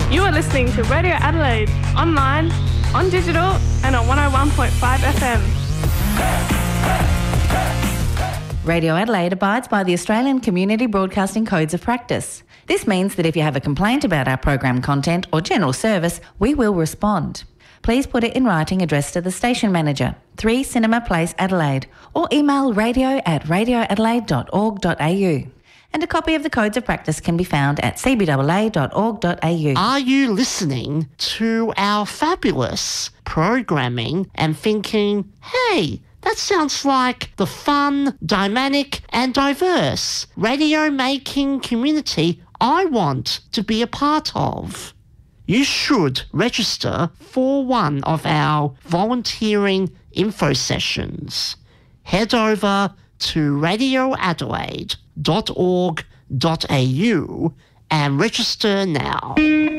You are listening to Radio Adelaide, online, on digital and on 101.5 FM. Radio Adelaide abides by the Australian Community Broadcasting Codes of Practice. This means that if you have a complaint about our program content or general service, we will respond. Please put it in writing addressed to the station manager, 3 Cinema Place, Adelaide, or email radio@radioadelaide.org.au. And a copy of the Codes of Practice can be found at cbaa.org.au. Are you listening to our fabulous programming and thinking, hey, that sounds like the fun, dynamic and diverse radio-making community I want to be a part of? You should register for one of our volunteering info sessions. Head over to radioadelaide.org.au and register now.